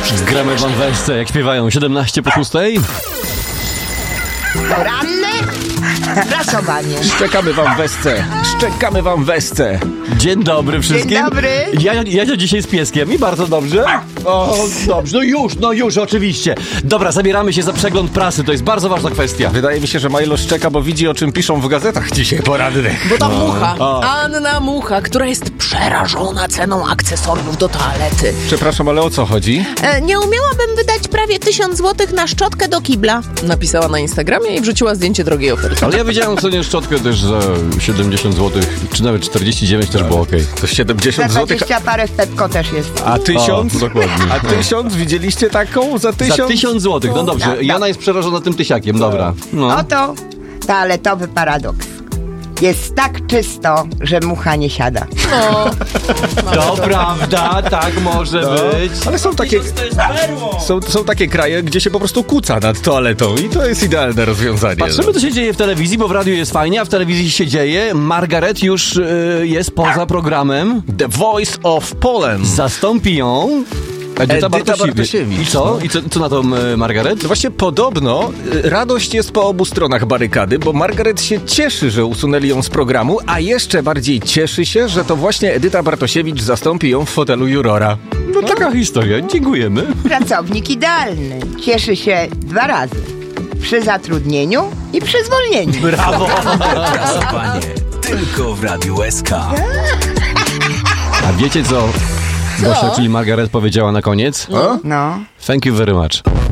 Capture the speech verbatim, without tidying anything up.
Gramy wam wersce, jak śpiewają siedemnaście po szóstej. Poranne prasowanie. Szczekamy wam wesce, szczekamy wam wesce. Dzień dobry wszystkim. Dzień dobry. Ja, ja dzisiaj z pieskiem i bardzo dobrze. O, dobrze, no już, no już, oczywiście. Dobra, zabieramy się za przegląd prasy, to jest bardzo ważna kwestia. Wydaje mi się, że Majlo szczeka, bo widzi, o czym piszą w gazetach dzisiaj porannych. Bo ta mucha, Anna Mucha, która jest przerażona ceną akcesoriów do toalety. Przepraszam, ale o co chodzi? E, nie umiałabym wydać prawie tysiąc złotych na szczotkę do kibla. Napisała na Instagramie i wrzuciła zdjęcie drogiej oferty. Ale ja widziałem sobie szczotkę też za siedemdziesiąt złotych, czy nawet czterdzieści dziewięć też było okej. To siedemdziesiąt Za złotych. dwadzieścia parę w Pepko też jest. A tysiąc? O, dokładnie. A tysiąc? Widzieliście taką? Za tysiąc? Za tysiąc złotych, no dobrze. No, no. Jana jest przerażona tym tysiakiem, dobra. No. Oto toaletowy paradoks. Jest tak czysto, że mucha nie siada. No, To prawda, tak może być. Ale są takie, są, są takie kraje, gdzie się po prostu kuca nad toaletą i to jest idealne rozwiązanie. Patrzymy, co się dzieje w telewizji, bo w radiu jest fajnie, a w telewizji się dzieje. Margaret już y, jest poza programem. The Voice of Poland. Zastąpi ją Edyta, Edyta Bartosiewicz. Bartosiewicz. I co? I co, co na to y, Margaret? No właśnie podobno y, radość jest po obu stronach barykady, bo Margaret się cieszy, że usunęli ją z programu, a jeszcze bardziej cieszy się, że to właśnie Edyta Bartosiewicz zastąpi ją w fotelu jurora. No taka historia, dziękujemy. Pracownik idealny. Cieszy się dwa razy. Przy zatrudnieniu i przy zwolnieniu. Brawo! Prasowanie tylko w Radiu S K. A wiecie co Gosia, czyli Margaret powiedziała na koniec? No. Thank you very much.